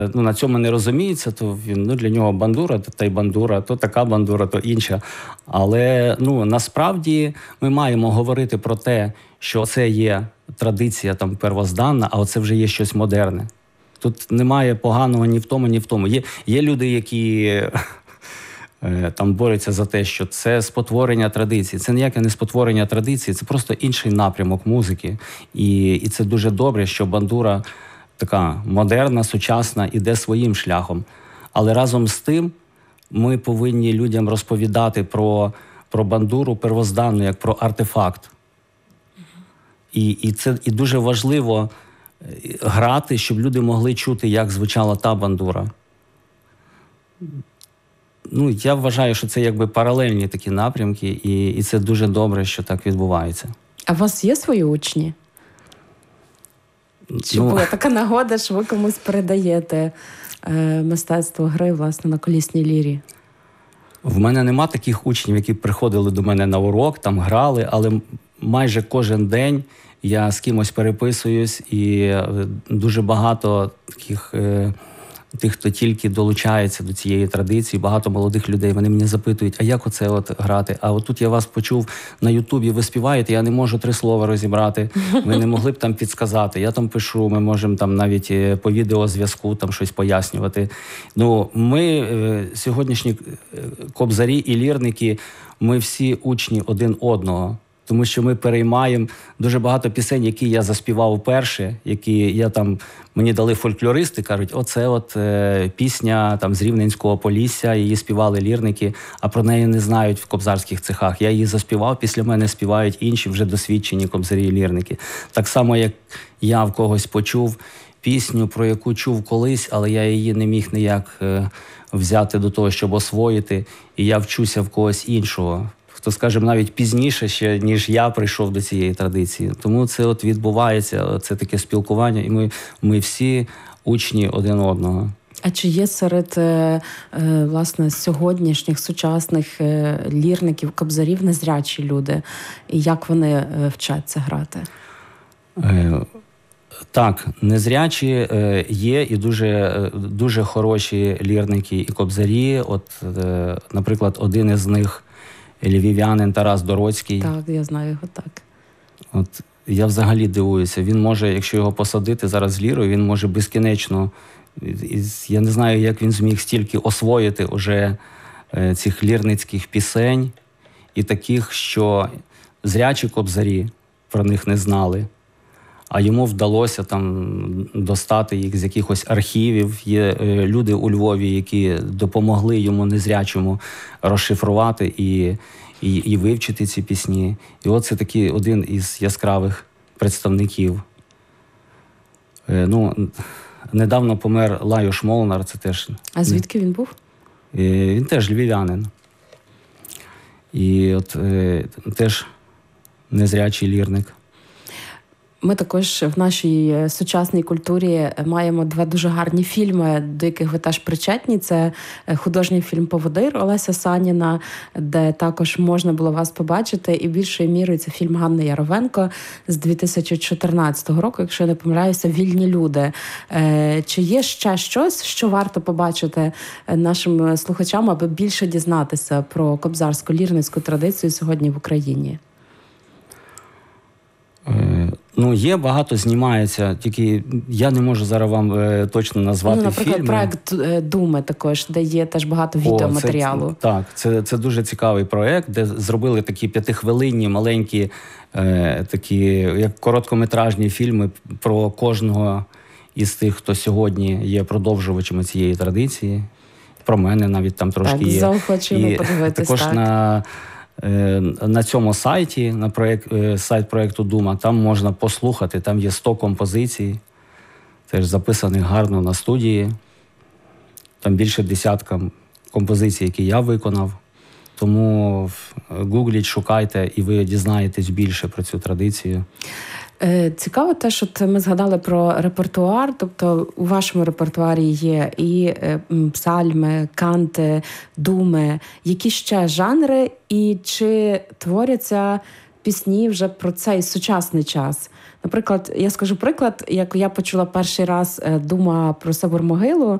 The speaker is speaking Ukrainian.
на цьому не розуміється, то він, для нього бандура, то та й бандура, то така бандура, то інша. Але, насправді ми маємо говорити про те, що це є традиція там первозданна, а оце вже є щось модерне. Тут немає поганого ні в тому, ні в тому. Є люди, які там борються за те, що це спотворення традиції. Це ніяке не спотворення традиції, це просто інший напрямок музики. І це дуже добре, що бандура така модерна, сучасна, іде своїм шляхом. Але разом з тим ми повинні людям розповідати про бандуру первозданну, як про артефакт. І це дуже важливо грати, щоб люди могли чути, як звучала та бандура. Я вважаю, що це якби паралельні такі напрямки, і це дуже добре, що так відбувається. А у вас є свої учні? Чи була така нагода, що ви комусь передаєте мистецтво гри, власне, на колісній лірі? В мене нема таких учнів, які приходили до мене на урок, там грали, але майже кожен день я з кимось переписуюсь, і дуже багато таких тих, хто тільки долучається до цієї традиції, багато молодих людей, вони мене запитують, а як оце грати? А тут я вас почув на Ютубі, ви співаєте, я не можу 3 слова розібрати, ви не могли б там підсказати, я там пишу, ми можемо там навіть по відеозв'язку там щось пояснювати. Ми, сьогоднішні кобзарі і лірники, ми всі учні один одного. Тому що ми переймаємо дуже багато пісень, які я заспівав вперше, які мені дали фольклористи, кажуть, оце пісня там з Рівненського Полісся, її співали лірники, а про неї не знають в кобзарських цехах. Я її заспівав, після мене співають інші вже досвідчені кобзарі і лірники. Так само, як я в когось почув пісню, про яку чув колись, але я її не міг ніяк взяти до того, щоб освоїти, і я вчуся в когось іншого. Хто, скажімо, навіть пізніше ще, ніж я прийшов до цієї традиції. Тому це відбувається, це таке спілкування, і ми всі учні один одного. А чи є серед, власне, сьогоднішніх сучасних лірників, кобзарів незрячі люди? І як вони вчаться грати? Так, незрячі є і дуже хороші лірники і кобзарі. Наприклад, один із них львів'янин Тарас Дороцький. Так, я знаю його, так. Я взагалі дивуюся. Він може, якщо його посадити зараз з лірою, він може безкінечно. Я не знаю, як він зміг стільки освоїти уже цих лірницьких пісень і таких, що зрячі кобзарі про них не знали. А йому вдалося там достати їх з якихось архівів. Є люди у Львові, які допомогли йому незрячому розшифрувати і вивчити ці пісні. І це такий один із яскравих представників. Недавно помер Лайош Молнар, це теж... А звідки він був? Він теж львів'янин. І теж незрячий лірник. Ми також в нашій сучасній культурі маємо 2 дуже гарні фільми, до яких ви теж причетні. Це художній фільм «Поводир» Олеся Саніна, де також можна було вас побачити. І більшою мірою це фільм Ганни Яровенко з 2014 року, якщо я не помиляюся, «Вільні люди». Чи є ще щось, що варто побачити нашим слухачам, аби більше дізнатися про кобзарсько-лірницьку традицію сьогодні в Україні? Є, багато знімається, тільки я не можу зараз вам точно назвати наприклад, фільми. проект «Думи» також, де є теж багато відеоматеріалу. Це дуже цікавий проект, де зробили такі 5-хвилинні, маленькі, такі, як короткометражні фільми про кожного із тих, хто сьогодні є продовжувачами цієї традиції. Про мене навіть там трошки є. Заохочуємо подивитись, також на цьому сайті, сайт проєкту «Дума», там можна послухати, там є 100 композицій, теж записаних гарно на студії. Там більше 10 композицій, які я виконав. Тому гугліть, шукайте, і ви дізнаєтесь більше про цю традицію. Цікаво те, що ми згадали про репертуар, тобто у вашому репертуарі є і псальми, канти, думи. Які ще жанри і чи творяться пісні вже про цей сучасний час? Наприклад, я скажу приклад, як я почула перший раз Дума про Савур-могилу,